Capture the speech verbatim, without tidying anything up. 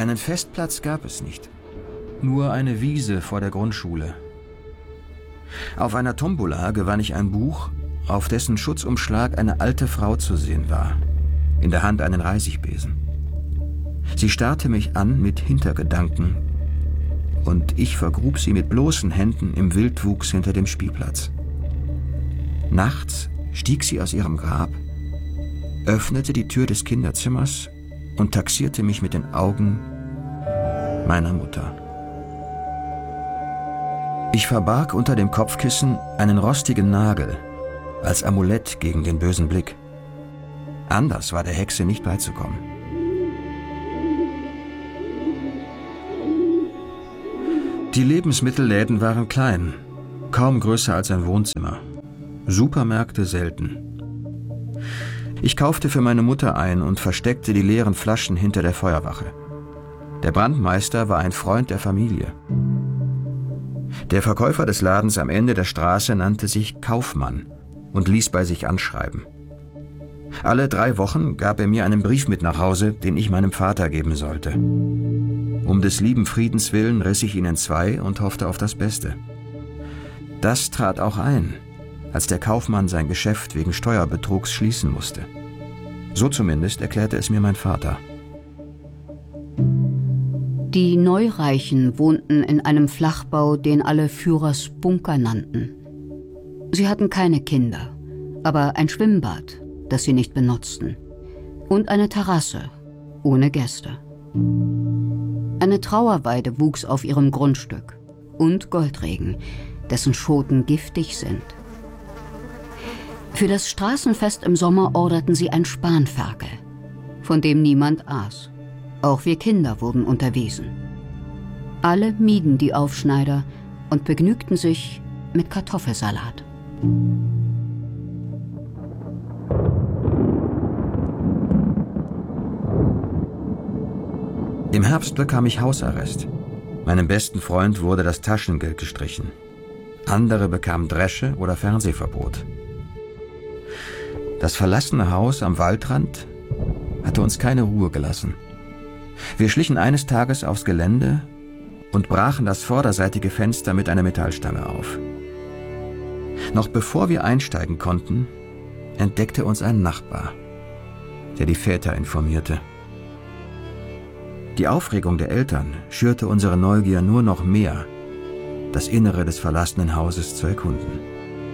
Einen Festplatz gab es nicht. Nur eine Wiese vor der Grundschule. Auf einer Tombola gewann ich ein Buch, auf dessen Schutzumschlag eine alte Frau zu sehen war, in der Hand einen Reisigbesen. Sie starrte mich an mit Hintergedanken, und ich vergrub sie mit bloßen Händen im Wildwuchs hinter dem Spielplatz. Nachts stieg sie aus ihrem Grab, öffnete die Tür des Kinderzimmers und taxierte mich mit den Augen meiner Mutter. Ich verbarg unter dem Kopfkissen einen rostigen Nagel als Amulett gegen den bösen Blick. Anders war der Hexe nicht beizukommen. Die Lebensmittelläden waren klein, kaum größer als ein Wohnzimmer. Supermärkte selten. Ich kaufte für meine Mutter ein und versteckte die leeren Flaschen hinter der Feuerwache. Der Brandmeister war ein Freund der Familie. Der Verkäufer des Ladens am Ende der Straße nannte sich Kaufmann und ließ bei sich anschreiben. Alle drei Wochen gab er mir einen Brief mit nach Hause, den ich meinem Vater geben sollte. Um des lieben Friedens willen riss ich ihn in zwei und hoffte auf das Beste. Das trat auch ein, als der Kaufmann sein Geschäft wegen Steuerbetrugs schließen musste. So zumindest erklärte es mir mein Vater. Die Neureichen wohnten in einem Flachbau, den alle Führers Bunker nannten. Sie hatten keine Kinder, aber ein Schwimmbad, das sie nicht benutzten, und eine Terrasse ohne Gäste. Eine Trauerweide wuchs auf ihrem Grundstück und Goldregen, dessen Schoten giftig sind. Für das Straßenfest im Sommer orderten sie ein Spanferkel, von dem niemand aß. Auch wir Kinder wurden unterwiesen. Alle mieden die Aufschneider und begnügten sich mit Kartoffelsalat. Im Herbst bekam ich Hausarrest. Meinem besten Freund wurde das Taschengeld gestrichen. Andere bekamen Dresche oder Fernsehverbot. Das verlassene Haus am Waldrand hatte uns keine Ruhe gelassen. Wir schlichen eines Tages aufs Gelände und brachen das vorderseitige Fenster mit einer Metallstange auf. Noch bevor wir einsteigen konnten, entdeckte uns ein Nachbar, der die Väter informierte. Die Aufregung der Eltern schürte unsere Neugier nur noch mehr, das Innere des verlassenen Hauses zu erkunden.